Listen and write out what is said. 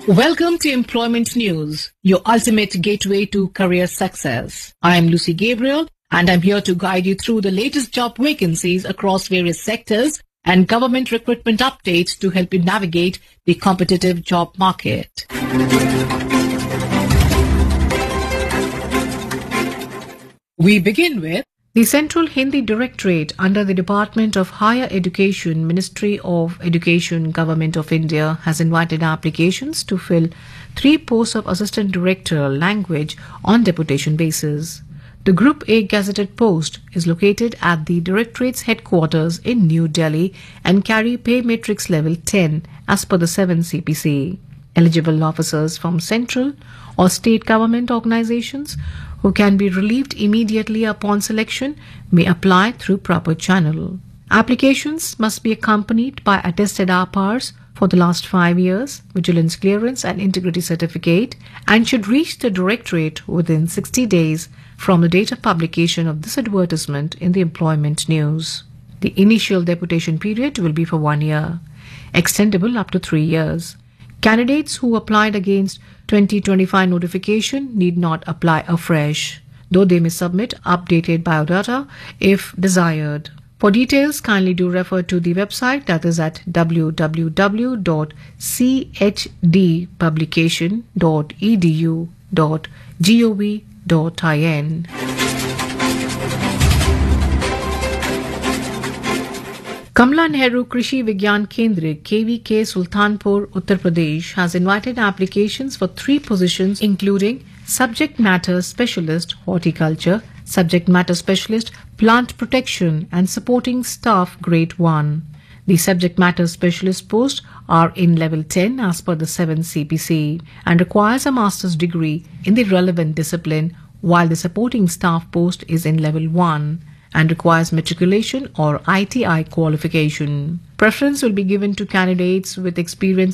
Welcome to Employment News, your ultimate gateway to career success. I am Lucy Gabriel, and I'm here to guide you through the latest job vacancies across various sectors and government recruitment updates to help you navigate the competitive job market. We begin with the Central Hindi Directorate under the Department of Higher Education, Ministry of Education, Government of India has invited applications to fill 3 posts of Assistant Director Language on deputation basis. The Group A gazetted post is located at the Directorate's headquarters in New Delhi and carry pay matrix level 10 as per the 7 CPC. Eligible officers from central or state government organizations who can be relieved immediately upon selection may apply through proper channel. Applications must be accompanied by attested hours for the last 5 years, vigilance clearance and integrity certificate, and should reach the Directorate within 60 days from the date of publication of this advertisement in the Employment News. The initial deputation period will be for 1 year, extendable up to 3 years. Candidates who applied against 2025 notification need not apply afresh, though they may submit updated biodata if desired. For details, kindly do refer to the website, that is at www.chdpublication.edu.gov.in. Kamla Nehru Krishi Vigyan Kendra KVK Sultanpur, Uttar Pradesh has invited applications for 3 positions including Subject Matter Specialist Horticulture, Subject Matter Specialist Plant Protection and Supporting Staff Grade 1. The Subject Matter Specialist posts are in level 10 as per the 7 CPC and requires a master's degree in the relevant discipline, while the Supporting Staff post is in level 1 and requires matriculation or ITI qualification. Preference will be given to candidates with experience